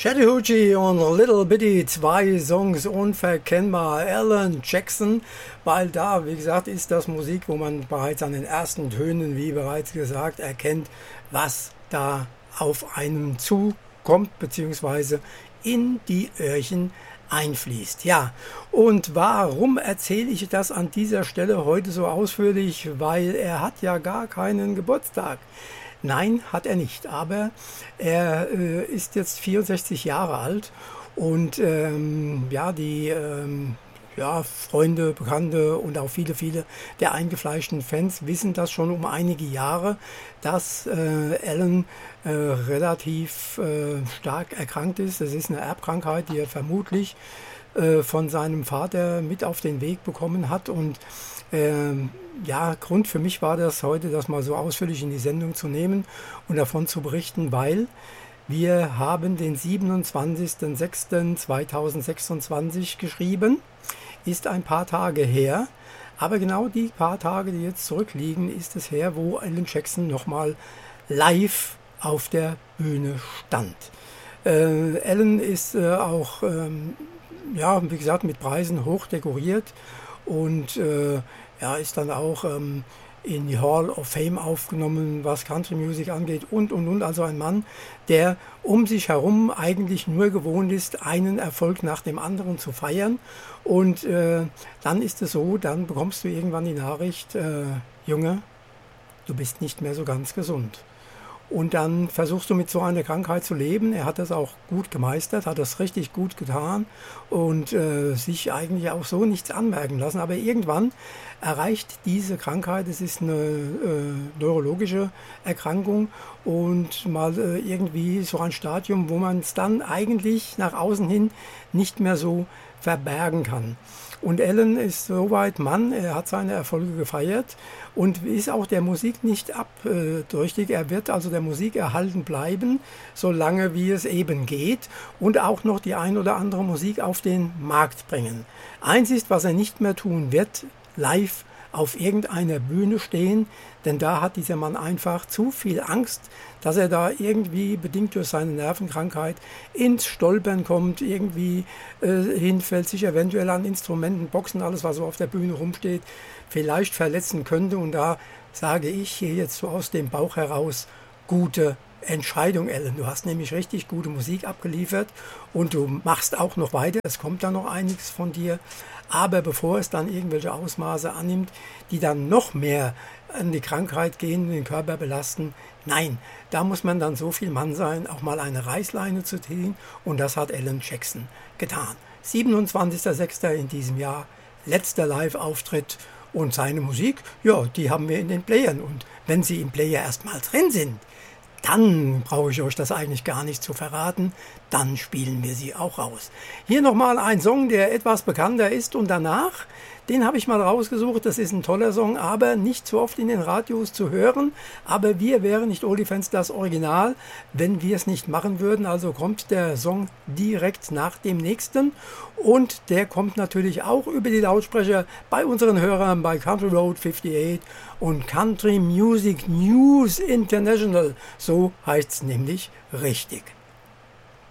Chattahoochee und Little Bitty, zwei Songs unverkennbar. Alan Jackson, weil da, wie gesagt, ist das Musik, wo man bereits an den ersten Tönen, wie bereits gesagt, erkennt, was da auf einen zukommt, beziehungsweise in die Öhrchen einfließt. Ja, und warum erzähle ich das an dieser Stelle heute so ausführlich? Weil er hat ja gar keinen Geburtstag. Nein, hat er nicht, aber er ist jetzt 64 Jahre alt und die Freunde, Bekannte und auch viele der eingefleischten Fans wissen das schon um einige Jahre, dass Alan relativ stark erkrankt ist. Das ist eine Erbkrankheit, die er vermutlich von seinem Vater mit auf den Weg bekommen hat und Grund für mich war das heute, das mal so ausführlich in die Sendung zu nehmen und davon zu berichten, weil wir haben den 27.06.2026 geschrieben, ist ein paar Tage her, aber genau die paar Tage, die jetzt zurückliegen, ist es her, wo Alan Jackson nochmal live auf der Bühne stand. Alan ist wie gesagt, mit Preisen hoch dekoriert und ist dann auch in die Hall of Fame aufgenommen, was Country Music angeht und. Also ein Mann, der um sich herum eigentlich nur gewohnt ist, einen Erfolg nach dem anderen zu feiern. Und dann ist es so, dann bekommst du irgendwann die Nachricht, Junge, du bist nicht mehr so ganz gesund. Und dann versuchst du mit so einer Krankheit zu leben. Er hat das auch gut gemeistert, hat das richtig gut getan und sich eigentlich auch so nichts anmerken lassen. Aber irgendwann erreicht diese Krankheit, es ist eine neurologische Erkrankung und mal irgendwie so ein Stadium, wo man es dann eigentlich nach außen hin nicht mehr so verbergen kann. Und Alan ist soweit Mann, er hat seine Erfolge gefeiert und ist auch der Musik nicht abträchtig. Er wird also der Musik erhalten bleiben, solange wie es eben geht und auch noch die ein oder andere Musik auf den Markt bringen. Eins ist, was er nicht mehr tun wird, live auf irgendeiner Bühne stehen, denn da hat dieser Mann einfach zu viel Angst, dass er da irgendwie, bedingt durch seine Nervenkrankheit, ins Stolpern kommt, irgendwie hinfällt, sich eventuell an Instrumenten, Boxen, alles was so auf der Bühne rumsteht, vielleicht verletzen könnte. Und da sage ich hier jetzt so aus dem Bauch heraus, gute Entscheidung, Alan. Du hast nämlich richtig gute Musik abgeliefert und du machst auch noch weiter. Es kommt da noch einiges von dir. Aber bevor es dann irgendwelche Ausmaße annimmt, die dann noch mehr an die Krankheit gehen, den Körper belasten, nein, da muss man dann so viel Mann sein, auch mal eine Reißleine zu ziehen. Und das hat Alan Jackson getan. 27.06. in diesem Jahr, letzter Live-Auftritt. Und seine Musik, ja, die haben wir in den Playern. Und wenn sie im Player erstmal drin sind, dann brauche ich euch das eigentlich gar nicht zu verraten, dann spielen wir sie auch raus. Hier nochmal ein Song, der etwas bekannter ist und danach, den habe ich mal rausgesucht, das ist ein toller Song, aber nicht so oft in den Radios zu hören, aber wir wären nicht Oldie-Fans das Original, wenn wir es nicht machen würden, also kommt der Song direkt nach dem nächsten und der kommt natürlich auch über die Lautsprecher bei unseren Hörern bei Country Road 58 und Country Music News International, so heißt es nämlich richtig.